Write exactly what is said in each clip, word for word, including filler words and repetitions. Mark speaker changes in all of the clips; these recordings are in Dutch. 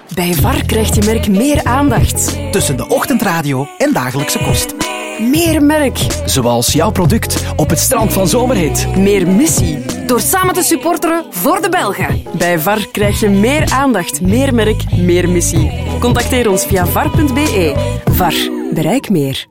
Speaker 1: Bij V A R krijgt je merk meer aandacht.
Speaker 2: Tussen de ochtendradio en dagelijkse kost.
Speaker 1: Meer merk.
Speaker 2: Zoals jouw product op het strand van Zomerhit.
Speaker 1: Meer missie. Door samen te supporteren voor de Belgen. Bij V A R krijg je meer aandacht, meer merk, meer missie. Contacteer ons via var punt b e. V A R. Bereik meer.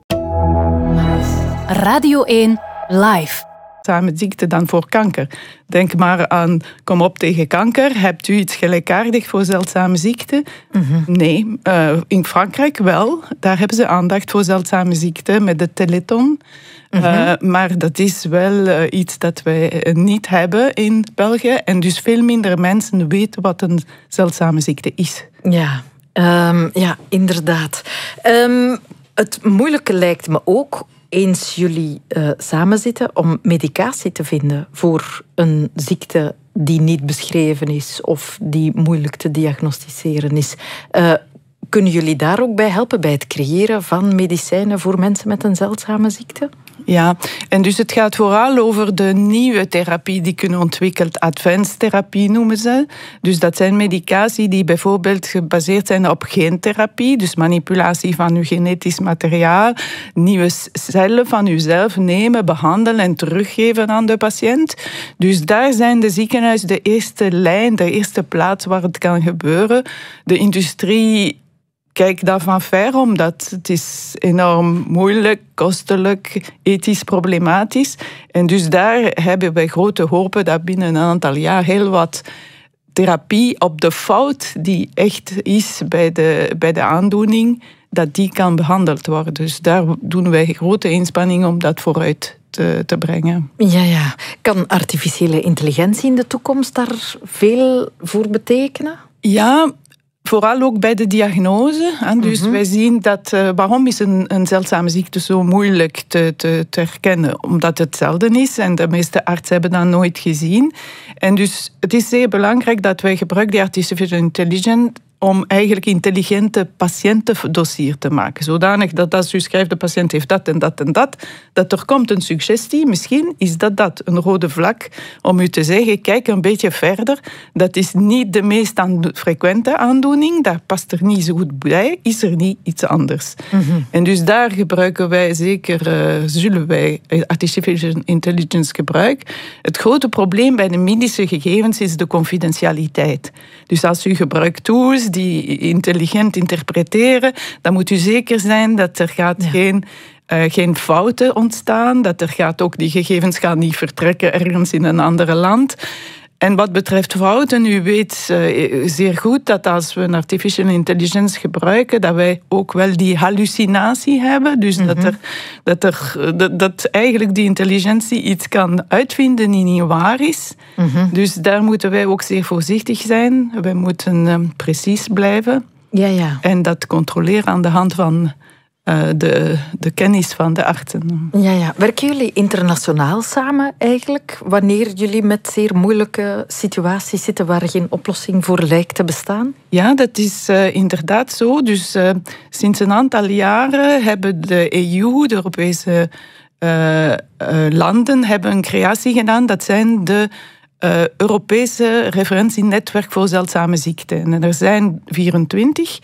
Speaker 3: Radio één Live.
Speaker 4: Zeldzame ziekte dan voor kanker. Denk maar aan Kom op tegen kanker. Hebt u iets gelijkaardig voor zeldzame ziekten? Mm-hmm. Nee. Uh, in Frankrijk wel. Daar hebben ze aandacht voor zeldzame ziekten met de Téléthon. Mm-hmm. Uh, maar dat is wel uh, iets dat wij niet hebben in België. En dus veel minder mensen weten wat een zeldzame ziekte is.
Speaker 5: Ja, um, ja inderdaad. Um, het moeilijke lijkt me ook, eens jullie uh, samenzitten, om medicatie te vinden voor een ziekte die niet beschreven is of die moeilijk te diagnosticeren is. Uh, kunnen jullie daar ook bij helpen, bij het creëren van medicijnen voor mensen met een zeldzame ziekte?
Speaker 4: Ja, en dus het gaat vooral over de nieuwe therapie die kunnen ontwikkeld. Advanced therapie noemen ze. Dus dat zijn medicatie die bijvoorbeeld gebaseerd zijn op gentherapie, dus manipulatie van uw genetisch materiaal, nieuwe cellen van uzelf nemen, behandelen en teruggeven aan de patiënt. Dus daar zijn de ziekenhuizen de eerste lijn, de eerste plaats waar het kan gebeuren. De industrie kijk daar van ver, omdat het is enorm moeilijk, kostelijk, ethisch problematisch. En dus daar hebben wij grote hopen dat binnen een aantal jaar heel wat therapie op de fout die echt is bij de, bij de aandoening, dat die kan behandeld worden. Dus daar doen wij grote inspanningen om dat vooruit te, te brengen.
Speaker 5: Ja, ja. Kan artificiële intelligentie in de toekomst daar veel voor betekenen?
Speaker 4: Ja, vooral ook bij de diagnose. Dus mm-hmm. wij zien dat, uh, waarom is een, een zeldzame ziekte zo moeilijk te, te, te herkennen? Omdat het zelden is en de meeste artsen hebben dat nooit gezien. En dus het is zeer belangrijk dat wij gebruiken die artificial intelligence om eigenlijk intelligente patiëntendossier te maken. Zodanig dat als u schrijft, de patiënt heeft dat en dat en dat, dat er komt een suggestie, misschien is dat dat, een rode vlak, om u te zeggen, kijk een beetje verder, dat is niet de meest aando- frequente aandoening, daar past er niet zo goed bij, is er niet iets anders. Mm-hmm. En dus daar gebruiken wij zeker, uh, zullen wij artificial intelligence gebruiken. Het grote probleem bij de medische gegevens is de confidentialiteit. Dus als u gebruikt tools die intelligent interpreteren, dan moet u zeker zijn dat er gaat ja. geen, uh, geen fouten ontstaan, dat er gaat ook die gegevens gaan niet vertrekken ergens in een ander land. En wat betreft fouten, u weet uh, zeer goed dat als we een artificial intelligence gebruiken, dat wij ook wel die hallucinatie hebben. Dus mm-hmm. dat, er, dat, er, dat, dat eigenlijk die intelligentie iets kan uitvinden die niet waar is. Mm-hmm. Dus daar moeten wij ook zeer voorzichtig zijn. Wij moeten um, precies blijven.
Speaker 5: Ja, ja.
Speaker 4: En dat controleren aan de hand van Uh, de, de kennis van de artsen.
Speaker 5: Ja, ja. Werken jullie internationaal samen eigenlijk, wanneer jullie met zeer moeilijke situaties zitten waar geen oplossing voor lijkt te bestaan?
Speaker 4: Ja, dat is uh, inderdaad zo. Dus uh, sinds een aantal jaren hebben de E U, de Europese uh, uh, landen, hebben een creatie gedaan. Dat zijn de uh, Europese referentienetwerk voor zeldzame ziekten. En er zijn vierentwintig.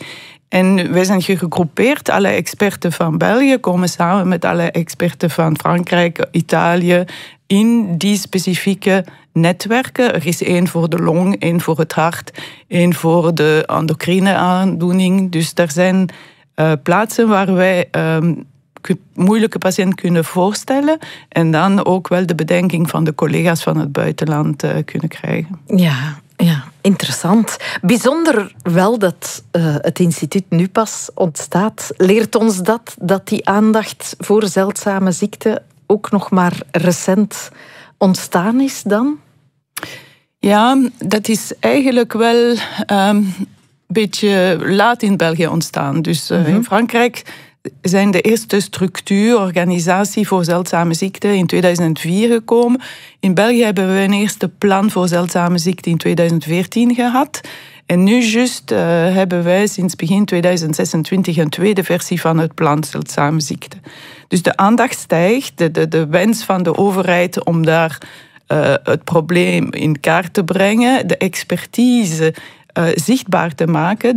Speaker 4: En wij zijn gegroepeerd, alle experten van België komen samen met alle experten van Frankrijk, Italië, in die specifieke netwerken. Er is één voor de long, één voor het hart, één voor de endocrine aandoening. Dus er zijn uh, plaatsen waar wij um, moeilijke patiënten kunnen voorstellen en dan ook wel de bedenking van de collega's van het buitenland uh, kunnen krijgen.
Speaker 5: Ja. Ja, interessant. Bijzonder wel dat uh, het instituut nu pas ontstaat. Leert ons dat, dat die aandacht voor zeldzame ziekten ook nog maar recent ontstaan is dan?
Speaker 4: Ja, dat is eigenlijk wel um, een beetje laat in België ontstaan. Dus uh, mm-hmm. in Frankrijk zijn de eerste structuur, organisatie voor zeldzame ziekten in tweeduizend vier gekomen. In België hebben we een eerste plan voor zeldzame ziekten in tweeduizend veertien gehad. En nu juist uh, hebben wij sinds begin tweeduizend zesentwintig een tweede versie van het plan zeldzame ziekten. Dus de aandacht stijgt, de, de, de wens van de overheid om daar uh, het probleem in kaart te brengen, de expertise uh, zichtbaar te maken.